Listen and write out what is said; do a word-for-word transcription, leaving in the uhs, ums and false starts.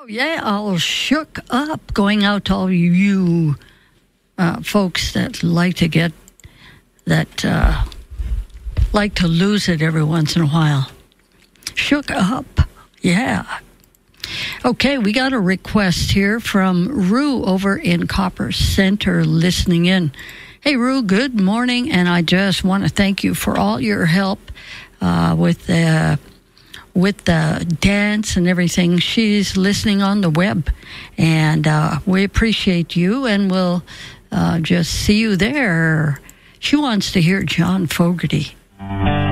Yeah, all shook up, going out to all you uh, folks that like to get, that uh, like to lose it every once in a while. Shook up, yeah. Okay, we got a request here from Rue over in Copper Center listening in. Hey, Rue, good morning, and I just want to thank you for all your help uh, with the... with the dance and everything. She's listening on the web, and uh, we appreciate you, and we'll uh, just see you there. She wants to hear John Fogerty.